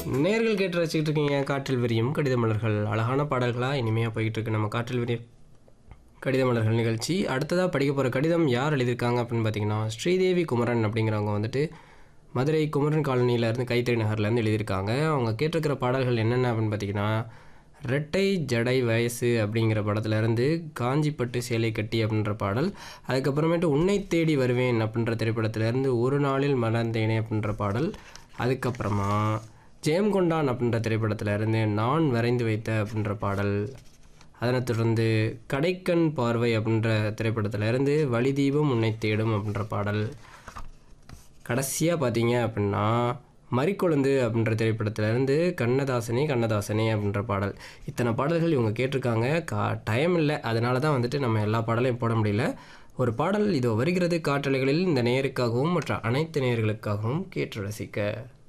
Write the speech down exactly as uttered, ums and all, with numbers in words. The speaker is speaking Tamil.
நேர்கள் கேட்டு ரசிக்கிட்டு இருக்கீங்க காற்றில் விரியும் கடித மலர்கள். அழகான பாடல்களாக இனிமையாக போய்கிட்டு இருக்கு நம்ம காற்றில் விரியும் கடித மலர்கள் நிகழ்ச்சி. அடுத்ததாக படிக்க போகிற கடிதம் யார் எழுதியிருக்காங்க அப்படின்னு பார்த்தீங்கன்னா ஸ்ரீதேவி குமரன் அப்படிங்கிறவங்க வந்துட்டு மதுரை குமரன் காலனியிலேருந்து கைத்தறி நகர்லேருந்து எழுதியிருக்காங்க. அவங்க கேட்டிருக்கிற பாடல்கள் என்னென்ன அப்படின்னு பார்த்தீங்கன்னா ரெட்டை ஜடை வயசு அப்படிங்கிற படத்துலேருந்து காஞ்சிப்பட்டு சேலை கட்டி அப்படின்ற பாடல், அதுக்கப்புறமேட்டு உன்னை தேடி வருவேன் அப்படின்ற திரைப்படத்திலேருந்து ஒரு நாளில் மலர்ந்தேனே அப்படின்ற பாடல், அதுக்கப்புறமா ஜெயம் கொண்டான் அப்படின்ற திரைப்படத்திலேருந்து நான் வரைந்து வைத்த அப்படின்ற பாடல், அதனைத் தொடர்ந்து கடைக்கண் பார்வை அப்படின்ற திரைப்படத்திலேருந்து வழி தீபம் உன்னை தேடும் அப்படின்ற பாடல், கடைசியாக பார்த்தீங்க அப்படின்னா மறிக்கொழுந்து அப்படின்ற திரைப்படத்திலேருந்து கண்ணதாசனே கண்ணதாசனே அப்படின்ற பாடல். இத்தனை பாடல்கள் இவங்க கேட்டிருக்காங்க. கா டைம் இல்லை, அதனால தான் வந்துட்டு நம்ம எல்லா பாடலையும் போட முடியல. ஒரு பாடல் இதோ வருகிறது காற்றலைகளில். இந்த நேயருக்காகவும் மற்ற அனைத்து நேயர்களுக்காகவும் கேட்டு ரசிக்க.